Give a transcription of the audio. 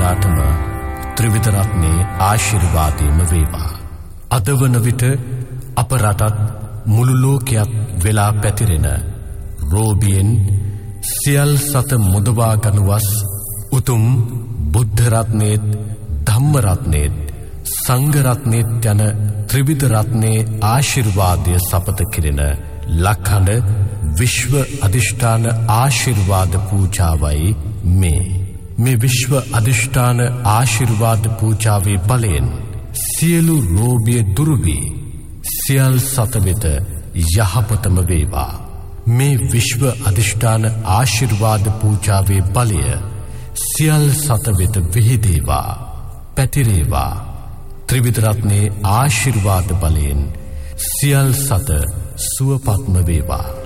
හැමදාටම ත්‍රිවිධ රත්නයේ ආශිර්වාදයම වේවා. අද වන විට අප රටත් මුළු ලෝකයක් වෙලා පැතිරෙන රෝගීන් සියල් සත මුදවා ගනුවස් උතුම් බුද්ධ රත්නයේත් ධම්ම රත්නයේත් සංඝ රත්නයේත් යන ත්‍රිවිධ රත්නයේ ආශිර්වාදය සපත කිරෙන ලක්හඬ විශ්ව අධිෂ්ඨාන ආශිර්වාද පූජාවයි මේ විශ්ව අධිෂ්ඨාන ආශිර්වාද පූජාවේ බලයෙන් සියලු ලෝභය දුරු වී සියල් සත වෙත යහපතම වේවා. මේ විශ්ව අධිෂ්ඨාන ආශිර්වාද පූජාවේ බලය සියල් සත වෙත විහිදේවා, පැතිරේවා. ත්‍රිවිධ රත්නයේ ආශිර්වාද බලයෙන් සියල් සත සුවපත්ම වේවා.